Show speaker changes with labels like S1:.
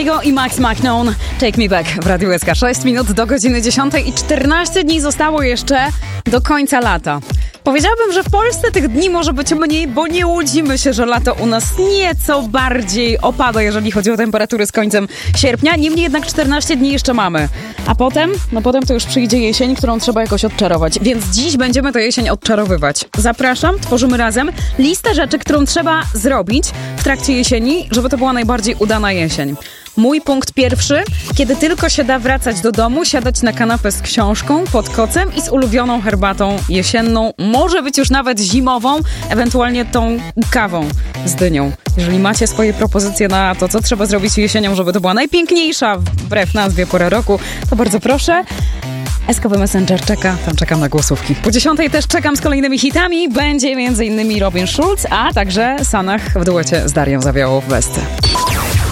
S1: Kygo i Max McNown, Take Me Back w Radiu SK. 6 minut do godziny 10 i 14 dni zostało jeszcze do końca lata. Powiedziałabym, że w Polsce tych dni może być mniej, bo nie łudzimy się, że lato u nas nieco bardziej opada, jeżeli chodzi o temperatury z końcem sierpnia. Niemniej jednak 14 dni jeszcze mamy. A potem? No potem to już przyjdzie jesień, którą trzeba jakoś odczarować. Więc dziś będziemy tę jesień odczarowywać. Zapraszam, tworzymy razem listę rzeczy, którą trzeba zrobić w trakcie jesieni, żeby to była najbardziej udana jesień. Mój punkt pierwszy, kiedy tylko się da wracać do domu, siadać na kanapę z książką, pod kocem i z ulubioną herbatą jesienną, może być już nawet zimową, ewentualnie tą kawą z dynią. Jeżeli macie swoje propozycje na to, co trzeba zrobić jesienią, żeby to była najpiękniejsza, wbrew nazwie, pora roku, to bardzo proszę. SKW Messenger czeka, tam czekam na głosówki. Po 10 też czekam z kolejnymi hitami, będzie m.in. Robin Schulz, a także Sanach w duecie z Darią Zawiałą w Besce.